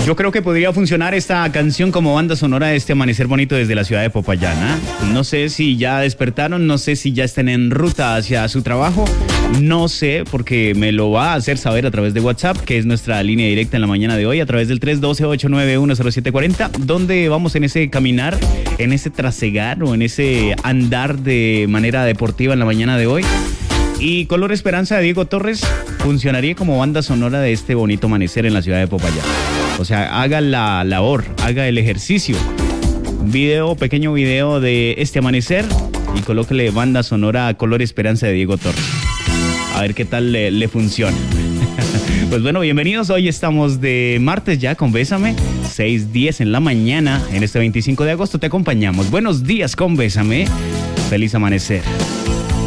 Yo creo que podría funcionar esta canción como banda sonora de este amanecer bonito desde la ciudad de Popayán, ¿eh? No sé si ya despertaron, no sé si ya están en ruta hacia su trabajo, no sé, porque me lo va a hacer saber a través de WhatsApp, que es nuestra línea directa en la mañana de hoy, a través del 312-891-0740, donde vamos en ese caminar, en ese trasegar o en ese andar de manera deportiva en la mañana de hoy. Y Color Esperanza de Diego Torres funcionaría como banda sonora de este bonito amanecer en la ciudad de Popayán. O sea, haga la labor, haga el ejercicio. Pequeño video de este amanecer y colóquele banda sonora a Color Esperanza de Diego Torres. A ver qué tal le funciona. Pues bueno, bienvenidos. Hoy estamos de martes ya con Bésame, 6:10 en la mañana. En este 25 de agosto te acompañamos. Buenos días con Bésame. Feliz amanecer.